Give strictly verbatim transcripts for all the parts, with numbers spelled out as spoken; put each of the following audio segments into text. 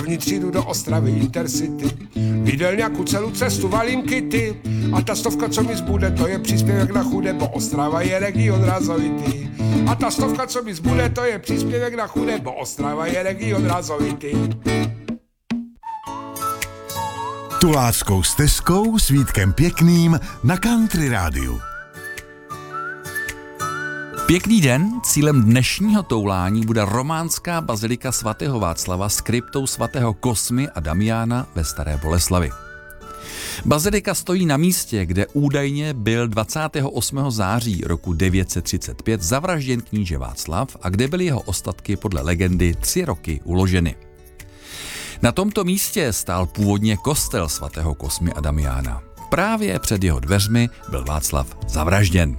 první třídu do Ostravy Intercity. V jídelňáku celou cestu valím kity a ta stovka, co mi zbude, to je příspěvek na chudé, bo Ostrava je region rázovitý. A ta stovka, co mi zbude, to je příspěvek na chudé, bo Ostrava je region rázovitý. Tuláckou stezkou s Vítkem Pěkným na Country Rádiu. Pěkný den, cílem dnešního toulání bude románská bazilika svatého Václava s kryptou svatého Kosmy a Damiána ve Staré Boleslavi. Bazilika stojí na místě, kde údajně byl dvacátého osmého září roku devět set třicet pět zavražděn kníže Václav a kde byly jeho ostatky podle legendy tři roky uloženy. Na tomto místě stál původně kostel svatého Kosmy a Damiána. Právě před jeho dveřmi byl Václav zavražděn.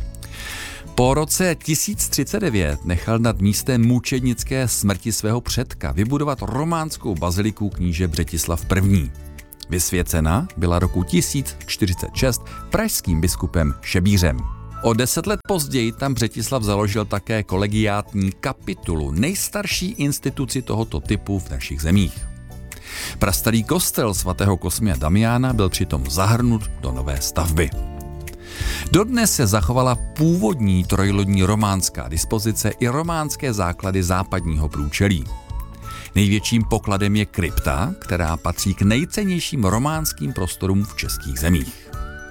Po roce tisíc třicet devět nechal nad místem mučednické smrti svého předka vybudovat románskou baziliku kníže Břetislav první. Vysvěcena byla roku tisíc čtyřicet šest pražským biskupem Šebířem. O deset let později tam Břetislav založil také kolegiátní kapitulu, nejstarší instituci tohoto typu v našich zemích. Prastarý kostel svatého Kosmy a Damiána byl přitom zahrnut do nové stavby. Dodnes se zachovala původní trojlodní románská dispozice i románské základy západního průčelí. Největším pokladem je krypta, která patří k nejcennějším románským prostorům v českých zemích.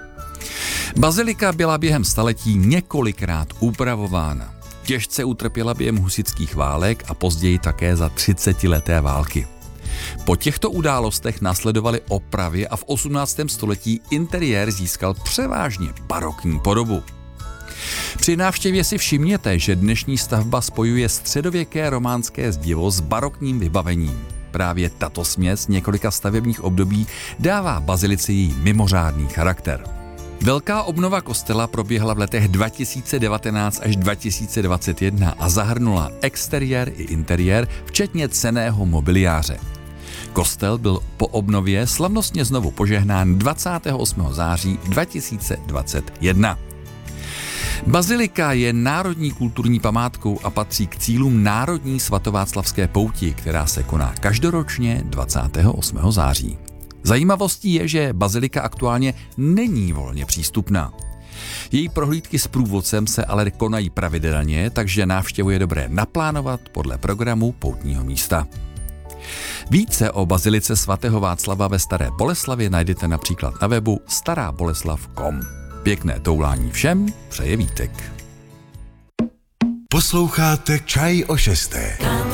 Bazilika byla během staletí několikrát upravována. Těžce utrpěla během husitských válek a později také za třicetileté války. Po těchto událostech následovaly opravy a v osmnáctém století interiér získal převážně barokní podobu. Při návštěvě si všimněte, že dnešní stavba spojuje středověké románské zdivo s barokním vybavením. Právě tato směs několika stavebních období dává bazilice její mimořádný charakter. Velká obnova kostela proběhla v letech dva tisíce devatenáct až dva tisíce dvacet jedna a zahrnula exteriér i interiér, včetně cenného mobiliáře. Kostel byl po obnově slavnostně znovu požehnán dvacátého osmého září dva tisíce dvacet jedna. Bazilika je národní kulturní památkou a patří k cílům Národní svatováclavské pouti, která se koná každoročně dvacátého osmého září. Zajímavostí je, že bazilika aktuálně není volně přístupná. Její prohlídky s průvodcem se ale konají pravidelně, takže návštěvu je dobré naplánovat podle programu poutního místa. Více o bazilice svatého Václava ve Staré Boleslavi najdete například na webu stará boleslav tečka com. Pěkné toulání všem přeje Vítek. Posloucháte Čaj o šesté.